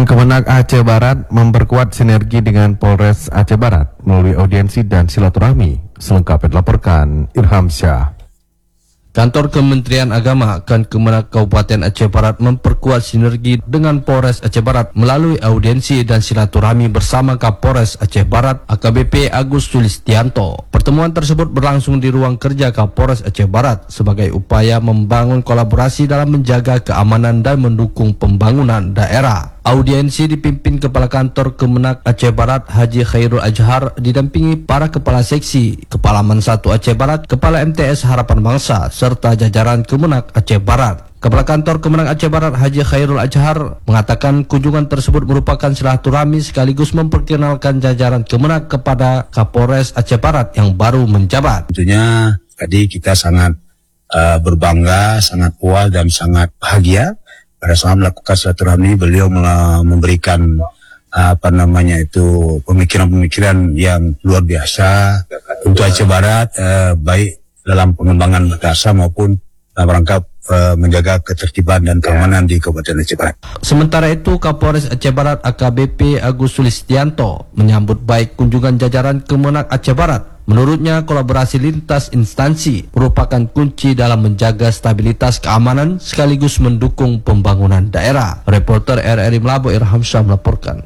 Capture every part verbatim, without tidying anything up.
Dan Kemenak Aceh Barat memperkuat sinergi dengan Polres Aceh Barat melalui audiensi dan silaturahmi. Selengkapnya dilaporkan Irham Syah. Kantor Kementerian Agama dan Kemenak Kabupaten Aceh Barat memperkuat sinergi dengan Polres Aceh Barat melalui audiensi dan silaturahmi bersama Kapolres Aceh Barat A K B P Agus Sulistianto. Pertemuan tersebut berlangsung di ruang kerja Kapolres Aceh Barat sebagai upaya membangun kolaborasi dalam menjaga keamanan dan mendukung pembangunan daerah. Audiensi dipimpin Kepala Kantor Kemenak Aceh Barat Haji Khairul Ajhar didampingi para Kepala Seksi, Kepala Men satu Aceh Barat, Kepala M T S Harapan Bangsa, serta jajaran Kemenak Aceh Barat. Kepala Kantor Kemenak Aceh Barat Haji Khairul Ajhar mengatakan kunjungan tersebut merupakan silaturahmi sekaligus memperkenalkan jajaran Kemenak kepada Kapolres Aceh Barat yang baru menjabat. Tentunya tadi kita sangat uh, berbangga, sangat puas dan sangat bahagia pada saat melakukan silaturahmi. Beliau memberikan uh, apa namanya itu pemikiran-pemikiran yang luar biasa untuk Aceh Barat, uh, baik dalam pengembangan madrasah maupun dalam rangka uh, menjaga ketertiban dan keamanan di Kabupaten Aceh Barat. Sementara itu, Kapolres Aceh Barat A K B P Agus Sulistianto menyambut baik kunjungan jajaran Kemenak Aceh Barat. Menurutnya, kolaborasi lintas instansi merupakan kunci dalam menjaga stabilitas keamanan sekaligus mendukung pembangunan daerah. Reporter R R I Melabo Irham Syah melaporkan.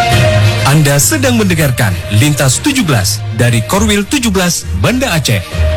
Anda sedang mendengarkan Lintas tujuh belas dari Korwil tujuh belas Banda Aceh.